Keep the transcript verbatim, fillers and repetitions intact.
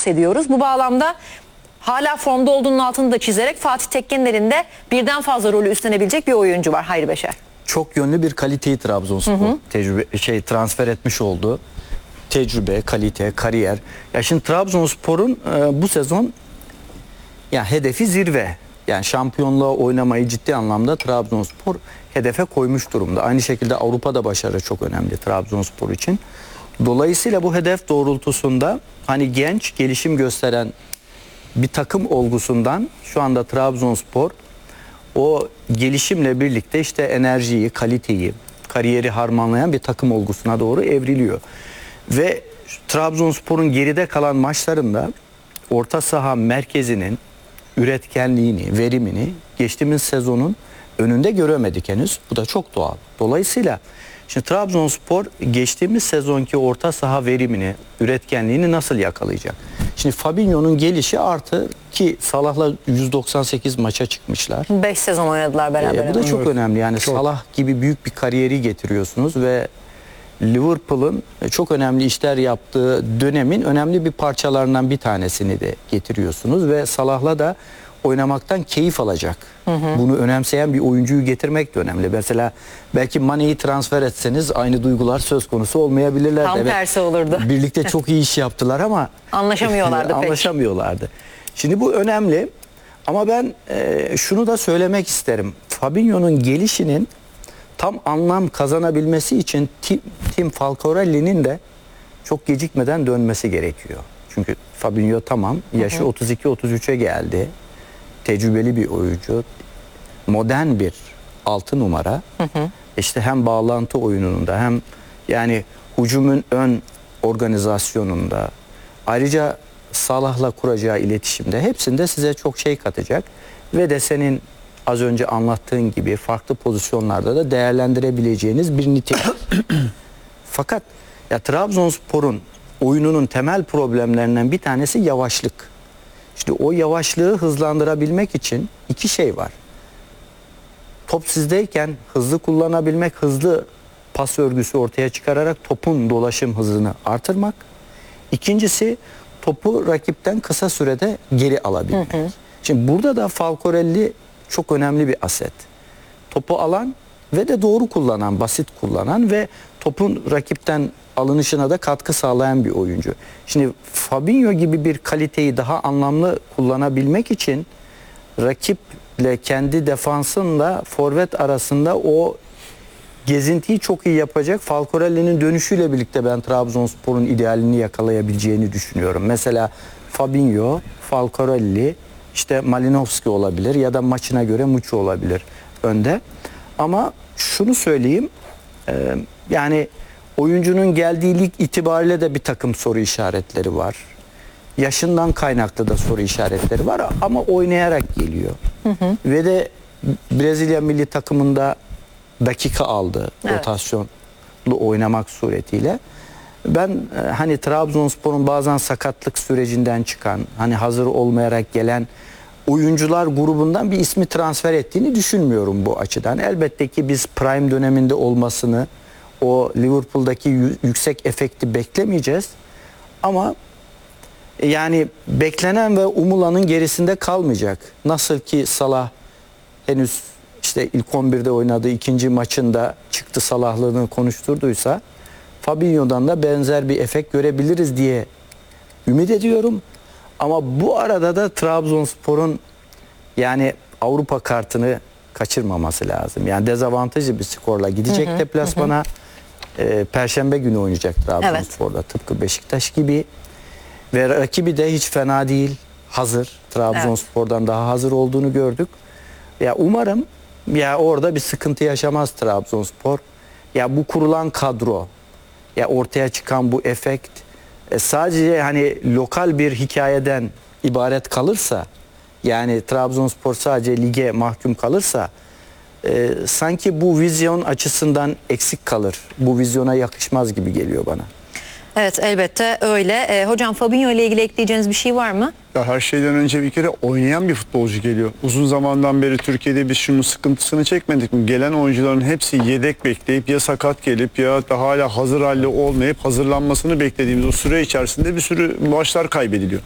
bahsediyoruz. Bu bağlamda hala formda olduğunun altını da çizerek Fatih Tekke'nin elinde birden fazla rolü üstlenebilecek bir oyuncu var Hayri Beşer. Çok yönlü bir kaliteyi Trabzonspor hı hı. tecrübe şey transfer etmiş oldu. Tecrübe, kalite, kariyer. Ya şimdi Trabzonspor'un e, bu sezon ya hedefi zirve. Yani şampiyonluğa oynamayı ciddi anlamda Trabzonspor hedefe koymuş durumda. Aynı şekilde Avrupa'da başarı çok önemli Trabzonspor için. Dolayısıyla bu hedef doğrultusunda hani genç, gelişim gösteren bir takım olgusundan şu anda Trabzonspor o gelişimle birlikte işte enerjiyi, kaliteyi, kariyeri harmanlayan bir takım olgusuna doğru evriliyor. Ve Trabzonspor'un geride kalan maçlarında orta saha merkezinin üretkenliğini, verimini geçtiğimiz sezonun önünde göremedik henüz. Bu da çok doğal. Dolayısıyla şimdi Trabzonspor geçtiğimiz sezonki orta saha verimini, üretkenliğini nasıl yakalayacak? Şimdi Fabinho'nun gelişi artı ki Salah'la yüz doksan sekiz maça çıkmışlar. beş sezon oynadılar beraber. Ee, bu da çok evet. önemli. Yani çok. Salah gibi büyük bir kariyeri getiriyorsunuz ve Liverpool'un çok önemli işler yaptığı dönemin önemli bir parçalarından bir tanesini de getiriyorsunuz ve Salah'la da oynamaktan keyif alacak. Hı hı. Bunu önemseyen bir oyuncuyu getirmek de önemli. Mesela belki Mane'yi transfer etseniz aynı duygular söz konusu olmayabilirler. Tam evet, tersi olurdu. Birlikte çok iyi iş yaptılar ama anlaşamıyorlardı pek. Anlaşamıyorlardı. Şimdi bu önemli ama ben e, şunu da söylemek isterim. Fabinho'nun gelişinin tam anlam kazanabilmesi için Tim, Tim Falcorelli'nin de çok gecikmeden dönmesi gerekiyor. Çünkü Fabinho tamam yaşı otuz iki otuz üçe geldi. Tecrübeli bir oyuncu. Modern bir altı numara. Hı hı. İşte hem bağlantı oyununda hem yani hücumun ön organizasyonunda ayrıca Salah'la kuracağı iletişimde hepsinde size çok şey katacak ve de senin az önce anlattığın gibi farklı pozisyonlarda da değerlendirebileceğiniz bir nitelik. Fakat ya Trabzonspor'un oyununun temel problemlerinden bir tanesi yavaşlık. İşte o yavaşlığı hızlandırabilmek için iki şey var. Top sizdeyken hızlı kullanabilmek, hızlı pas örgüsü ortaya çıkararak topun dolaşım hızını artırmak. İkincisi topu rakipten kısa sürede geri alabilmek. Hı hı. Şimdi burada da Falcorelli çok önemli bir aset. Topu alan ve de doğru kullanan, basit kullanan ve topun rakipten alınışına da katkı sağlayan bir oyuncu. Şimdi Fabinho gibi bir kaliteyi daha anlamlı kullanabilmek için rakiple kendi defansınla forvet arasında o gezintiyi çok iyi yapacak. Falcorelli'nin dönüşüyle birlikte ben Trabzonspor'un idealini yakalayabileceğini düşünüyorum. Mesela Fabinho, Falcorelli, işte Malinovski olabilir ya da maçına göre Muçi olabilir önde. Ama şunu söyleyeyim, e, yani oyuncunun geldiği lig itibariyle de bir takım soru işaretleri var. Yaşından kaynaklı da soru işaretleri var ama oynayarak geliyor. Hı hı. Ve de Brezilya milli takımında dakika aldı, evet, rotasyonlu oynamak suretiyle. Ben e, hani Trabzonspor'un bazen sakatlık sürecinden çıkan, hani hazır olmayarak gelen oyuncular grubundan bir ismi transfer ettiğini düşünmüyorum bu açıdan. Elbette ki biz prime döneminde olmasını, o Liverpool'daki yüksek efekti beklemeyeceğiz. Ama yani beklenen ve umulanın gerisinde kalmayacak. Nasıl ki Salah henüz işte ilk on birde oynadığı ikinci maçında çıktı Salahlığını konuşturduysa, Fabinho'dan da benzer bir efekt görebiliriz diye ümit ediyorum. Ama bu arada da Trabzonspor'un yani Avrupa kartını kaçırmaması lazım. Yani dezavantajlı bir skorla gidecek hı hı, deplasmana. Hı. E, Perşembe günü oynayacak Trabzonspor'da, evet, tıpkı Beşiktaş gibi. Ve rakibi de hiç fena değil. Hazır. Trabzonspor'dan evet, daha hazır olduğunu gördük. Ya umarım ya orada bir sıkıntı yaşamaz Trabzonspor. Ya bu kurulan kadro, ya ortaya çıkan bu efekt e, sadece hani lokal bir hikayeden ibaret kalırsa, yani Trabzonspor sadece lige mahkum kalırsa e, sanki bu vizyon açısından eksik kalır. Bu vizyona yakışmaz gibi geliyor bana. Evet, elbette öyle. E, hocam Fabinho ile ilgili ekleyeceğiniz bir şey var mı? Ya her şeyden önce bir kere oynayan bir futbolcu geliyor. Uzun zamandan beri Türkiye'de biz şunun sıkıntısını çekmedik mi? Gelen oyuncuların hepsi yedek bekleyip ya sakat gelip ya da hala hazır halde olmayıp hazırlanmasını beklediğimiz o süre içerisinde bir sürü maçlar kaybediliyor.